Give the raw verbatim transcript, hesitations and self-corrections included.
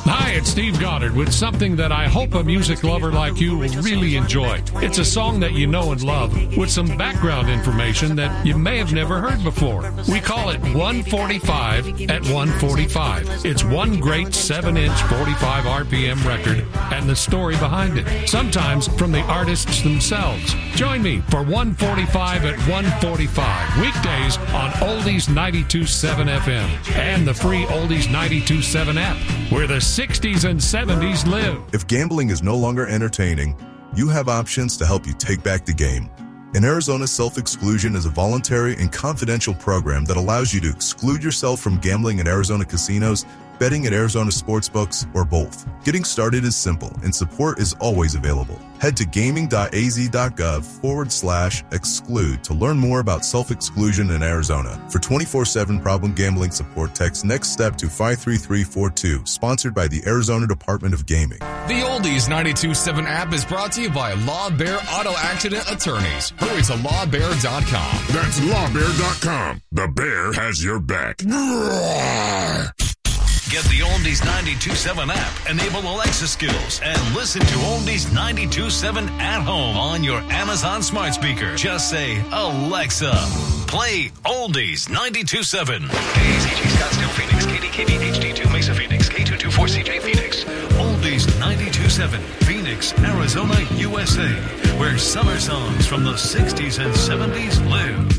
Hi, it's Steve Goddard with something that I hope a music lover like you will really enjoy. It's a song that you know and love with some background information that you may have never heard before. We call it one forty-five at one forty-five. It's one great seven inch forty-five R P M record and the story behind it, sometimes from the artists themselves. Join me for one forty-five at one forty-five, weekdays on Oldies ninety-two point seven F M and the free Oldies ninety-two point seven app, where the sixties and seventies live. If gambling is no longer entertaining, you have options to help you take back the game. In Arizona, self-exclusion is a voluntary and confidential program that allows you to exclude yourself from gambling in Arizona casinos, betting at Arizona sportsbooks, or both. Getting started is simple, and support is always available. Head to gaming.az.gov forward slash exclude to learn more about self-exclusion in Arizona. For twenty-four seven problem gambling support, text NEXT STEP to five three three four two, sponsored by the Arizona Department of Gaming. The Oldies ninety-two point seven app is brought to you by Law Bear Auto Accident Attorneys. Hurry to law bear dot com. That's law bear dot com. The bear has your back. Get the Oldies ninety-two point seven app, enable Alexa skills, and listen to Oldies ninety-two point seven at home on your Amazon smart speaker. Just say, Alexa, play Oldies ninety-two point seven. K A Z G Scottsdale, Phoenix, K D K B H D two Mesa, Phoenix, K two two four C J, Phoenix. Oldies ninety-two point seven, Phoenix, Arizona, U S A, where summer songs from the sixties and seventies live.